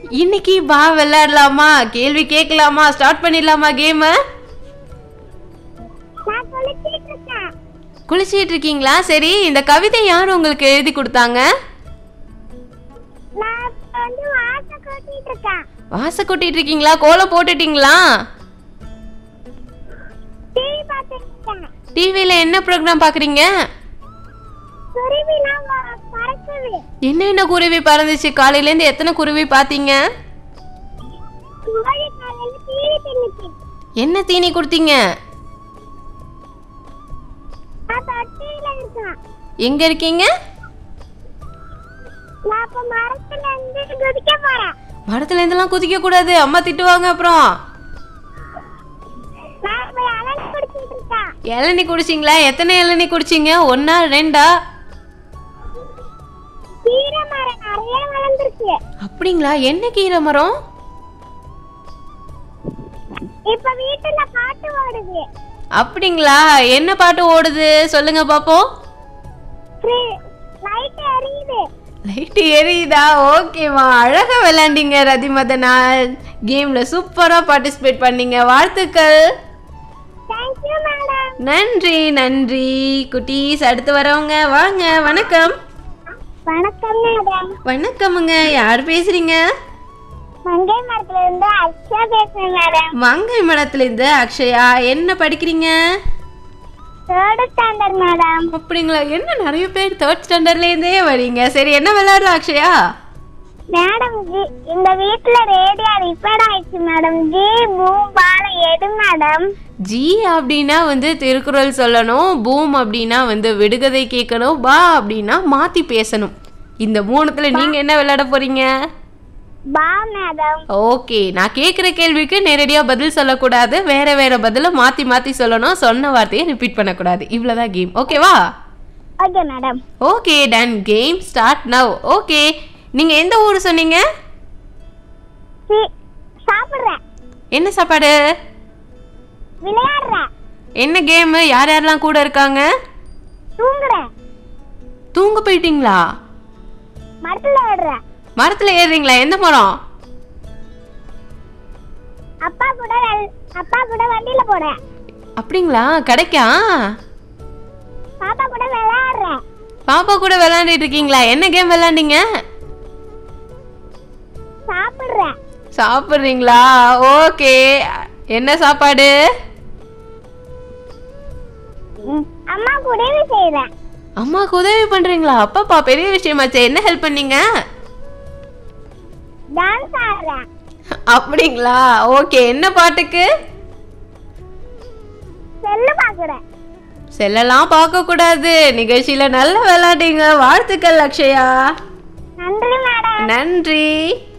இன்னைக்கு வா விளையாடலாமா? கேள்வி கேட்கலாமா? ஸ்டார்ட் பண்ணிடலாமா கேம்? குளிச்சிட்டு இருக்கீங்களா? சரி, இந்த கவிதை யார் உங்களுக்கு எழுதி கொடுத்தாங்க? வாச கூட்டிட்டு இருக்கீங்களா? கோலம் போட்டுட்டீங்களா? டிவில என்ன ப்ரோக்ராம் பாக்குறீங்க? என்ன குருவி பறந்துச்சு? காலையில இருந்து எத்தனை குருவி பாத்தீங்க? என்ன தீனி கொடுத்தீங்க? எங்க இருக்கீங்க? மரத்துல இருந்தெல்லாம் குதிக்க கூடாது, அம்மா திட்டுவாங்க. அப்புறம் இளநீ குடிச்சிங்களா? எத்தனை இளநீ குடிச்சிங்க? 1 2? அப்படிங்களா? என்ன கீரை மரம்? அப்படிங்களா? என்ன பாட்டு ஓடுது சொல்லுங்க பாப்போம். லைட் எரியுதா? ஓகேவா, அழகா விளையாண்டீங்க ரதிமதனா. கேம்ல சூப்பரா பார்ட்டிசிபேட் பண்ணீங்க, வாழ்த்துக்கள். நன்றி நன்றி குட்டீஸ். அடுத்து வரவங்க வாங்க. வணக்கம். வணக்கமுங்க. யார் பேசுறீங்க? மங்கை மரத்துல இருந்து அக்ஷயா பேசுறேன் மேடம். மங்கை மரத்துல இருந்து அக்ஷயா. என்ன படிக்கிறீங்க? 3rd standard madam. அப்படிங்களா? என்ன நிறைய பேர் 3rd ஸ்டாண்டர்ட்ல இருந்தே வரீங்க. சரி, என்ன விளையாடலாம் அக்ஷயா? மேடம், இந்த வீட்ல ரேடியோ ரிப்பேர் ஆயிடுச்சு மேடம். ஜி பூம் பால எடு மேடம். ஜி அப்படின்னா திருக்குறள் சொல்லணும், பூம் அப்படின்னா விடுகதை கேட்கணும், பா அப்படின்னா மாத்தி பேசணும். இந்த 3த்துல நீங்க என்ன விளையாட போறீங்க? பா மேடம். ஓகே, நான் கேக்குற கேள்விக்கு நேரடியா பதில் சொல்லக்கூடாது, வேற வேற பதில மாத்தி மாத்தி சொல்லணும். சொன்ன வார்த்தையை ரிப்பீட் பண்ணக்கூடாது. இவ்வளவுதான் கேம். ஓகேவா? Okay madam. Okay done. Game start now. Okay, நீங்க எந்த ஊர் சொன்னீங்க? சாப்பிடுறேன். என்ன சாப்பாடு? விளையாடுறேன். என்ன கேம்? யார் யாரெல்லாம் கூட இருக்காங்க? தூங்குறேன். தூங்க போயிட்டீங்களா? மரத்துல ஏறுறேன். மரத்துல ஏறுறீங்களா? எந்த மரம்? அப்பா கூட வண்டியில போறேன். அப்படிங்களா? கிடைக்கா? பாப்பா கூட விளையாடுறேன். பாப்பா கூட விளையாண்டுட்டு இருக்கீங்களா? என்ன கேம் விளையாண்டீங்க? சாப்பிடுறேன். சாப்பிடுறீங்களா? ஓகே, என்ன சாப்பாடு? அம்மாக்கு உதவி செய்றேன். அம்மாக்கு உதவி பண்றீங்களா? அப்பப்பா, பெரிய விஷயமாச்சே. என்ன ஹெல்ப் பண்ணீங்க? டான்ஸ் ஆடுறேன். அப்படிங்களா? ஓகே, என்ன பாட்டுக்கு? செல்லு பாக்குறேன். செல்லலாம் பார்க்க கூடாது. நிகழ்ச்சியில நல்லா விளையாடுங்க, வாழ்த்துக்கள் அக்ஷயா. நன்றி மேடம். நன்றி.